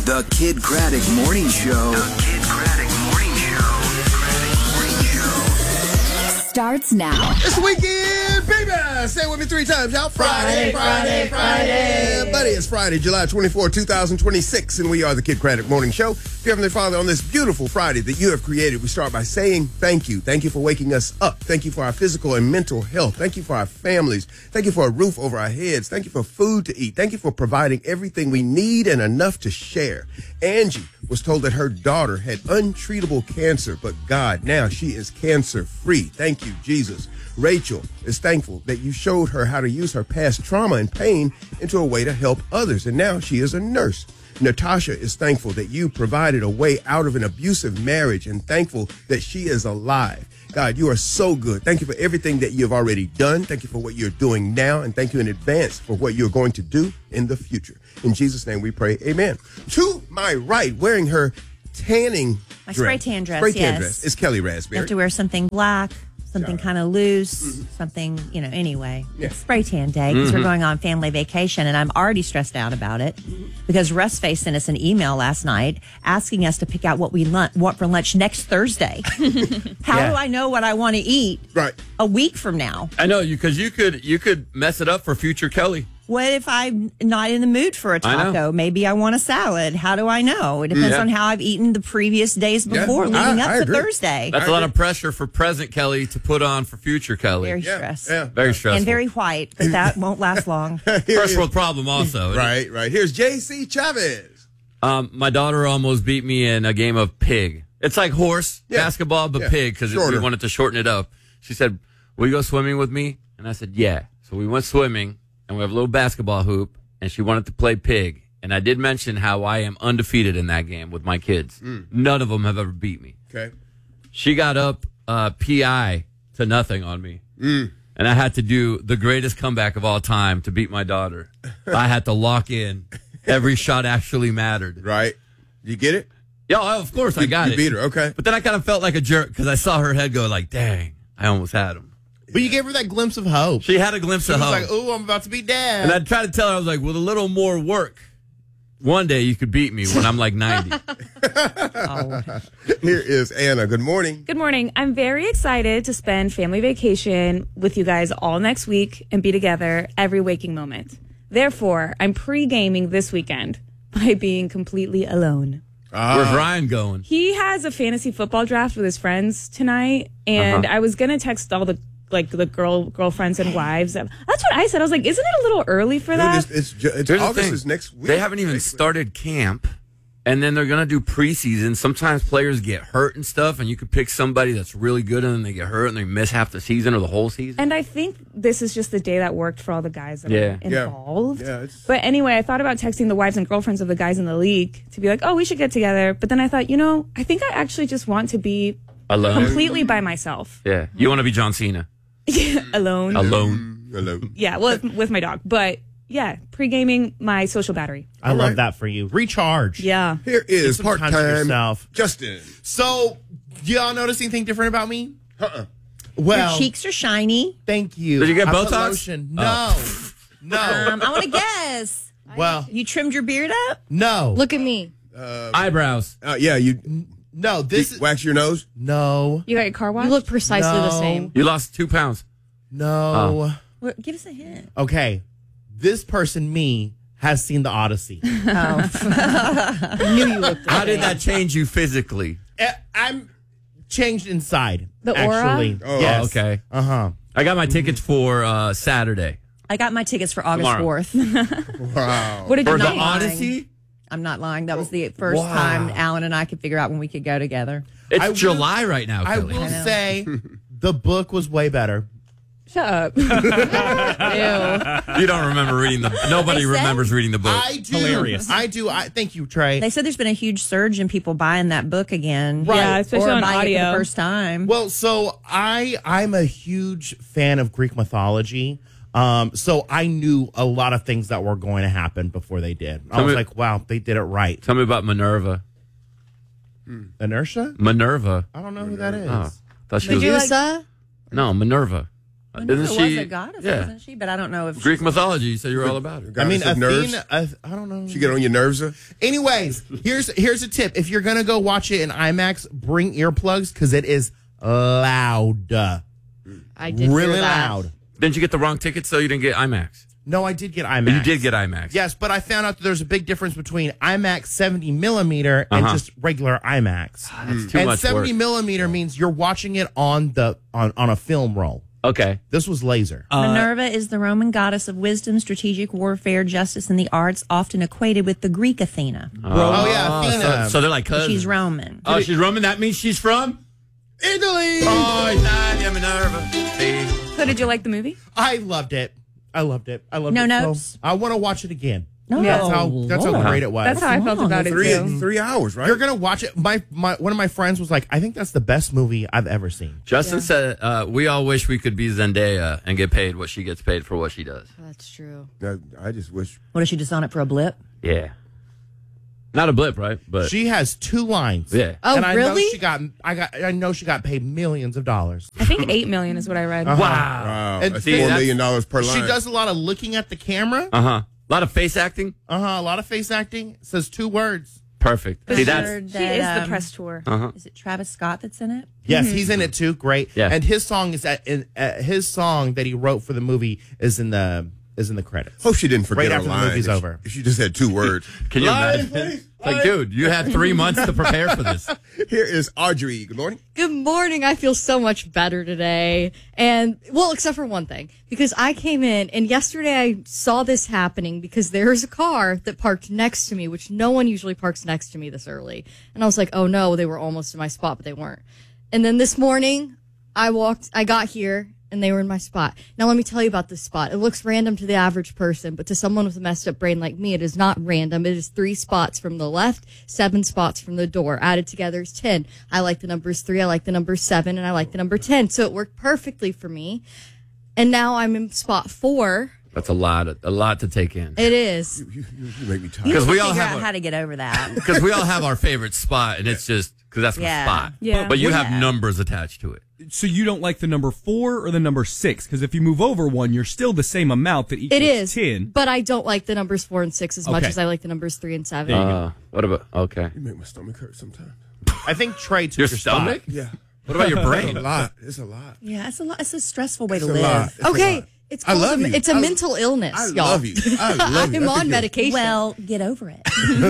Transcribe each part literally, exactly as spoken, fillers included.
The Kid Craddock Morning Show. The Kid Craddock Morning Show. Morning Show. Starts now. It's the weekend, baby. Say it with me three times, y'all. Friday, Friday, Friday. Friday. Buddy, it's Friday, July twenty-fourth, twenty twenty-six, and we are the Kid Craddock Morning Show. Dear Heavenly Father, on this beautiful Friday that you have created, we start by saying thank you. Thank you for waking us up. Thank you for our physical and mental health. Thank you for our families. Thank you for a roof over our heads. Thank you for food to eat. Thank you for providing everything we need and enough to share. Angie was told that her daughter had untreatable cancer, but God, now she is cancer-free. Thank you, Jesus. Rachel is thankful that you showed her how to use her past trauma and pain into a way to help others, and now she is a nurse. Natasha is thankful that you provided a way out of an abusive marriage and thankful that she is alive. God, you are so good. Thank you for everything that you have already done. Thank you for what you're doing now, and thank you in advance for what you're going to do in the future. In Jesus' name we pray, amen. To my right, wearing her tanning My dress, spray tan dress, spray tan yes. dress, is Kelly Raspberry. You have to wear something black, something kind of loose, Mm-hmm. something, you know, anyway. Yeah. It's spray tan day because Mm-hmm. we're going on family vacation, and I'm already stressed out about it because Russ Face sent us an email last night asking us to pick out what we lun- want for lunch next Thursday. How Yeah. do I know what I want to eat Right. a week from now? I know you because you could you could mess it up for future Kelly. What if I'm not in the mood for a I know. taco? Maybe I want a salad. How do I know? It depends Yeah. on how I've eaten the previous days Yeah, before, I- leading up I to agree. Thursday. That's a lot of pressure for present Kelly to put on for future Kelly. Very Yeah, stressed. yeah. Very stressful. And very white, but that won't last long. First world problem also. Right, right. Here's J C Chavez. Um, my daughter almost beat me in a game of pig. It's like horse Yeah. basketball, but Yeah. pig because we Shorter. wanted to shorten it up. She said, "Will you go swimming with me?" And I said, "Yeah." So we went swimming, and we have a little basketball hoop, and she wanted to play pig. And I did mention how I am undefeated in that game with my kids. None of them have ever beat me. Okay. She got up uh, P I to nothing on me. Mm. And I had to do the greatest comeback of all time to beat my daughter. I had to lock in. Every shot actually mattered. Right. You get it? Yeah, oh, of course I You- got you it. beat her, okay. But then I kind of felt like a jerk because I saw her head go like, dang, I almost had him. But you gave her that glimpse of hope. She had a glimpse She of was hope. like, "Ooh, I'm about to be dad." And I tried to tell her, I was like, with a little more work, one day you could beat me when I'm like ninety. Here is Anna. Good morning. Good morning. I'm very excited to spend family vacation with you guys all next week and be together every waking moment. Therefore, I'm pre-gaming this weekend by being completely alone. Where's Ryan going? He has a fantasy football draft with his friends tonight, and Uh-huh. I was gonna text all the like the girl girlfriends and wives. That's what I said. I was like, "Isn't it a little early for Dude, that?" it's, it's, ju- it's Here's the August thing. is next week. They haven't even started camp, and then they're going to do preseason. Sometimes players get hurt and stuff, and you could pick somebody that's really good, and then they get hurt, and they miss half the season or the whole season. And I think this is just the day that worked for all the guys that Yeah. are Yeah. involved. Yeah, it's- But anyway, I thought about texting the wives and girlfriends of the guys in the league to be like, oh, we should get together. But then I thought, you know, I think I actually just want to be Alone. completely by myself. Yeah. You want to be John Cena. Alone. Alone. Hello. Yeah, well, with my dog. But yeah, pre-gaming my social battery. I All love right. that for you. Recharge. Yeah. Here is Get some time to part-time yourself. Justin. So, do y'all notice anything different about me? Uh-uh. Well, Your cheeks are shiny. thank you. Did you get I put Botox? lotion. Oh. No. No. Um, I want to guess. well, You trimmed your beard up? no. Look at me. Eyebrows. Uh, yeah, you No, this is. wax your nose. No. You got your car washed? You look precisely the No. same. You lost two pounds. No. Well, give us a hint. Okay. This person, me, has seen the Odyssey. Oh. Knew you looked the How same. did that change you physically? Eh, I'm changed inside. The aura? Actually. Oh, yes. okay. Uh huh. I got my tickets for uh, Saturday. I got my tickets for August Tomorrow. fourth. Wow. What did you For the think? Odyssey? I'm not lying. That was the first Wow. time Alan and I could figure out when we could go together. It's I will- July right now, I Kelly. will say the book was way better. Shut up. Ew. You don't remember reading the Nobody They said- remembers reading the book. I do. Hilarious. I do. I thank you, Trey. They said there's been a huge surge in people buying that book again. Right. Yeah, especially or on buying it for audio. the first time. Well, so I I'm a huge fan of Greek mythology. Um, so I knew a lot of things that were going to happen before they did. I Tell was me- like, wow, they did it right. Tell me about Minerva. Inertia? Minerva. I don't know who that is. Oh, thought she was. Medusa? No, Minerva. Isn't Minerva she? was a goddess, yeah. wasn't she? But I don't know if Greek mythology. You said you were all about it. I mean, Goddess of nerves. Athena. Uh, I don't know. She get on your nerves, sir? Anyways, here's here's a tip. If you're gonna go watch it in IMAX, bring earplugs because it is loud, I did really hear that. loud. Didn't you get the wrong ticket, so you didn't get IMAX? No, I did get IMAX. You did get IMAX. Yes, but I found out that there's a big difference between IMAX seventy millimeter and Uh-huh. just regular IMAX. That's too and much seventy work. millimeter means you're watching it on the on, on a film roll. Okay. This was laser. Minerva is the Roman goddess of wisdom, strategic warfare, justice, and the arts, often equated with the Greek Athena. oh yeah, Athena. So, so they're like cousins. She's Roman. Oh, she's Roman. That means she's from Italy! Oh, Nadia Minerva. See? So did you like the movie? I loved it. I loved it. I loved No it. so notes? I want to watch it again. No, That's how that's how Lord. great it was. That's how I felt long. about it Three, too. three hours, right? You're gonna watch it. My my one of my friends was like, I think that's the best movie I've ever seen. Justin said, uh, we all wish we could be Zendaya and get paid what she gets paid for what she does. That's true. I, I just wish. What is she just on it for a blip? Yeah. Not a blip, right? But She has two lines. Yeah. Oh, and I really? Know she got. I got. I know she got paid millions of dollars. I think eight million is what I read. wow. Wow, And that's see, four that's- million dollars per line. She does a lot of looking at the camera. Uh huh. A lot of face acting. Uh huh. A lot of face acting. Says two words. Perfect. See, that's Heard She that, is the um, press tour. uh-huh. Is it Travis Scott that's in it? Yes, he's in it too. Great. Yeah. And his song is at in, uh, his song that he wrote for the movie is in the is in the credits. Hope she didn't forget Right her after the line. movie's if she- over. If she just had two words. Can you Line, imagine? please. Like, dude, you had three months to prepare for this. Here is Audrey. Good morning. Good morning. I feel so much better today. And, well, except for one thing, because I came in and yesterday I saw this happening because there's a car that parked next to me, which no one usually parks next to me this early. And I was like, oh no, they were almost in my spot, but they weren't. And then this morning I walked, I got here and they were in my spot. Now let me tell you about this spot. It looks random to the average person, but to someone with a messed up brain like me, it is not random. It is three spots from the left, seven spots from the door. Added together is ten. I like the numbers three, I like the number seven, and I like the number ten. So it worked perfectly for me. And now I'm in spot four. That's a lot, of, a lot to take in. It is. You, you, you make me tired. Because we all Figure have out a- how to get over that. Because we all have our favorite spot, and it's just because that's Yeah. my spot. Yeah. But you Yeah. have numbers attached to it. So you don't like the number four or the number six? Because if you move over one, you're still the same amount that equals It is. ten. But I don't like the numbers four and six as much Okay. as I like the numbers three and seven. Uh, what about, okay. You make my stomach hurt sometimes. I think Trey took Your your, stomach? spot. Yeah. What about your It's a brain? lot. It's a lot. Yeah, it's a lot. It's a stressful way It's to a live. lot. It's a Okay. lot. It's I called love a, you. It's a I- mental illness, I y'all. love you. I love you. I'm I on think you're- medication. Well, get over it.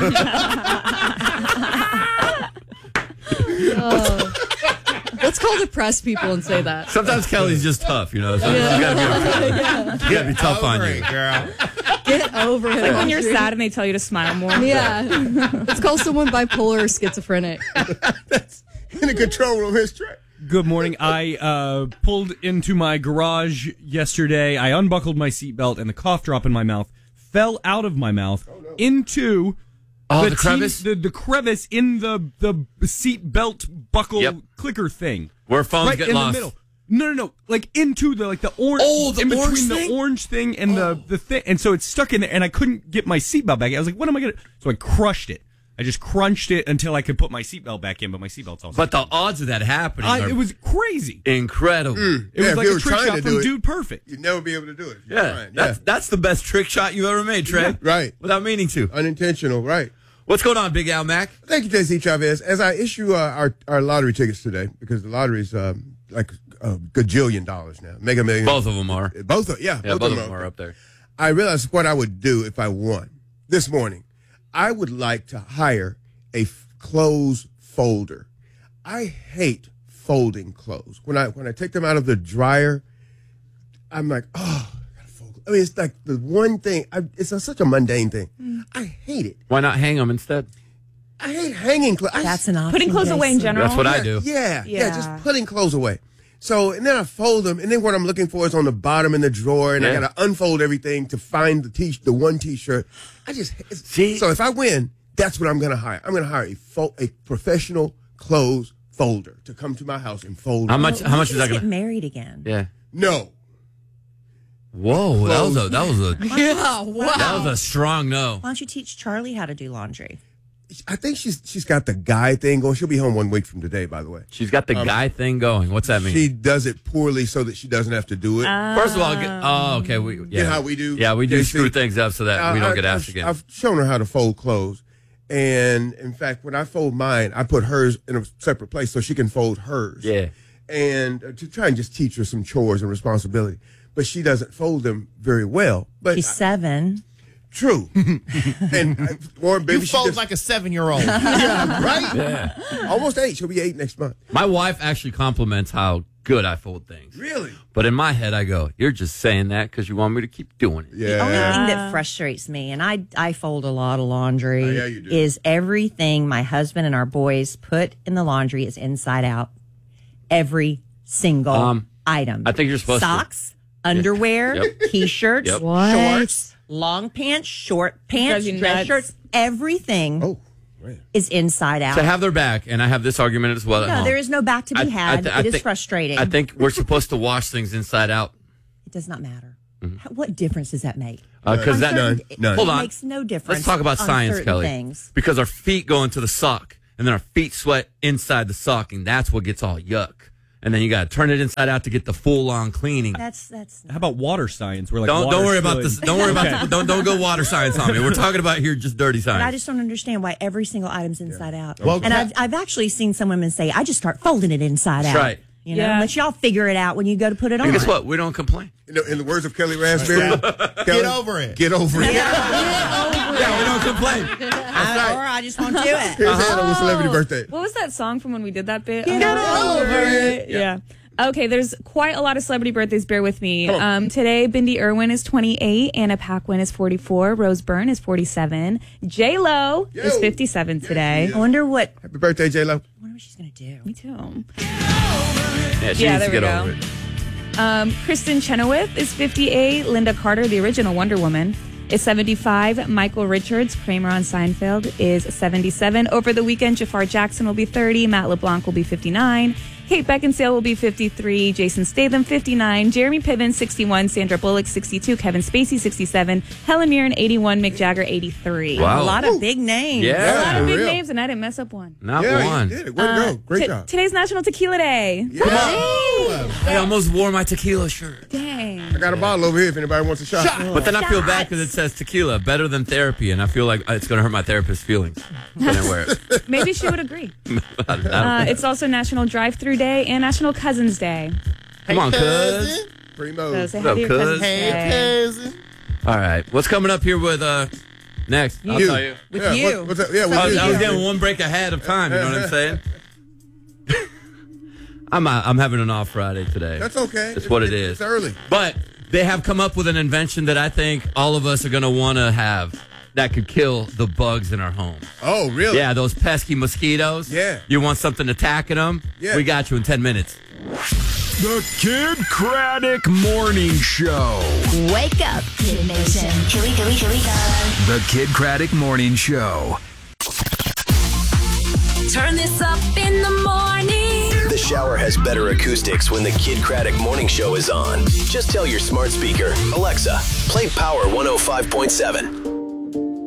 Let's call depressed people and say that. Sometimes Kelly's just tough, you know. So you gotta be, you gotta be tough on Over you. it, girl. Get over it. Like when you're Audrey. sad and they tell you to smile more. Yeah. Let's call someone bipolar or schizophrenic. In the control room, here's Trey. Good morning. I uh, pulled into my garage yesterday. I unbuckled my seatbelt, and the cough drop in my mouth fell out of my mouth into Oh, the teen- crevice? the, the crevice in the the seatbelt buckle Yep. clicker thing. Where phones right get in lost. the middle. No, no, no. Like into the like the orange. Oh, the in between orange the thing? orange thing and the the thing, and so it's stuck in there, and I couldn't get my seatbelt back. I was like, "What am I gonna?" So I crushed it. I just crunched it until I could put my seatbelt back in, but my seatbelt's all. But the odds of that happening I, are it was crazy. incredible. It Yeah, was if like you a were trick trying shot to from do it- Dude Perfect. You'd never be able to do it. if you're Yeah, trying. that's that's the best trick shot you ever made, Trey. Right. Without meaning to. Unintentional, right. What's going on, Big Al Mac? Thank you, J C Chavez. As I issue uh, our, our lottery tickets today, because the lottery's um, like a gajillion dollars now. Mega Millions. Both of them are. Both of, yeah. Yeah, both of them are up there. I realized what I would do if I won this morning. I would like to hire a f- clothes folder. I hate folding clothes. When I when I take them out of the dryer, I'm like, oh, I gotta fold. I mean, it's like the one thing. I, it's a, such a mundane thing. I hate it. Why not hang them instead? I hate hanging clothes. I That's an option. Putting clothes away in Jason. general. That's what I do. Yeah, yeah, Yeah. just putting clothes away. So, and then I fold them, and then what I'm looking for is on the bottom in the drawer, and I Yeah. gotta unfold everything to find the t the one t-shirt. I just it's- See? So if I win, that's what I'm gonna hire. I'm gonna hire a fo- a professional clothes folder to come to my house and fold. How them. much? How much is that Just get gonna? married again. Yeah. No, Whoa, that was a that was a Yeah, wow. that was a strong no. Why don't you teach Charlie how to do laundry? I think she's she's got the guy thing going. She'll be home one week from today, by the way. She's got the Um, guy thing going. What's that mean? She does it poorly so that she doesn't have to do it. First of all, get, oh, okay. We, yeah. You know how we do? Yeah, we do Yeah, screw see, things up so that Uh, we don't I- get asked I've, again. I've shown her how to fold clothes. And in fact, when I fold mine, I put hers in a separate place so she can fold hers. Yeah. And uh, to try and just teach her some chores and responsibility. But she doesn't fold them very well. But She's seven. True. and uh, Warren, baby, You she fold just, like a seven-year-old. yeah, right? Yeah. Almost eight. She'll be eight next month. My wife actually compliments how good I fold things. Really? But in my head, I go, you're just saying that because you want me to keep doing it. Yeah. The only thing that frustrates me, and I I fold a lot of laundry, Oh, yeah, you do. is everything my husband and our boys put in the laundry is inside out. Every single Um, item. I think you're supposed to. Socks, underwear, Yep. t-shirts, Yep. What? shorts, long pants, short pants, Drives you dress nuts. shirts. Everything Oh, man. is inside out. To have their back, and I have this argument as well at no, home. there is no back to be I- I had. th- I it is think- frustrating. I think we're supposed to wash things inside out. it does not matter. How- What difference does that make? Because On that certain- None. None. It Hold on. makes no difference. Let's talk about on science, certain Kelly. Things. Because our feet go into the sock, and then our feet sweat inside the sock, and that's what gets all yuck. And then you got to turn it inside out to get the full on cleaning. That's that's. How about water science? We're like, Don't don't water worry about should- this. Don't worry about the, don't don't go water science on me. We're talking about here just dirty But I science. just don't understand why every single item's inside out. Well, and Ca- I've, I've actually seen some women say, I just start folding it inside That's out. right. You know, Yeah. let y'all figure it out when you go to put it on. And guess what? We don't complain. You know, in the words of Kelly Raspberry, Kelly, Get over it. Get over it. Yeah, we don't complain. I, or I just won't do it. Here's Hannah with Celebrity Birthday. What was that song from when we did that bit? Get over it. Yeah. Okay, there's quite a lot of celebrity birthdays. Bear with me. Um, today, Bindi Irwin is twenty-eight, Anna Paquin is forty-four, Rose Byrne is forty-seven, J Lo is Yo. fifty-seven today. I wonder what, Happy birthday, J-Lo. I wonder what she's going to do. Me too. Yeah, she Yeah, needs to there get we over go. it. Um, Kristen Chenoweth is fifty-eight. Linda Carter, the original Wonder Woman, is seventy-five. Michael Richards, Kramer on Seinfeld, is seventy-seven. Over the weekend, Jafar Jackson will be thirty. Matt LeBlanc will be fifty-nine. Kate Beckinsale will be fifty-three. Jason Statham, fifty-nine. Jeremy Piven, sixty-one. Sandra Bullock, sixty-two. Kevin Spacey, sixty-seven. Helen Mirren, eighty-one. Mick Jagger, eighty-three. Wow. A lot of big names. A Yeah. lot of For big real. names, and I didn't mess up one. Not Yeah, one. you did it. Way to go. Great T- job. Today's National Tequila Day. Yeah. I almost wore my tequila shirt. Dang. I got a bottle over here if anybody wants a shot. But then I feel bad because it says tequila, better than therapy, and I feel like it's going to hurt my therapist's feelings when I wear it. Maybe she would agree. I don't Uh, know. it's also National Drive-Thru Day and National Cousins Day. Come on, cuz. Primo. So say What's up, hi to your cuz? cousins Hey, today. cousin. All right. What's coming up here with uh next? I'll You. tell you. With Yeah, you. what- what's that? Yeah, with I was, you. I was getting one break ahead of time. You know what I'm saying? I'm uh, I'm having an off Friday today. That's okay. That's what it It's- is. It's early. But they have come up with an invention that I think all of us are going to want to have that could kill the bugs in our homes. Oh, really? Yeah, those pesky mosquitoes. Yeah. You want something attacking them? Yeah. We got you in ten minutes. The Kid Craddock Morning Show. Wake up, Kid Nation. Here we go, here we go. The Kid Craddock Morning Show. Turn this up in the morning. The shower has better acoustics when the Kid Craddock Morning Show is on. Just tell your smart speaker, Alexa, play Power one oh five point seven.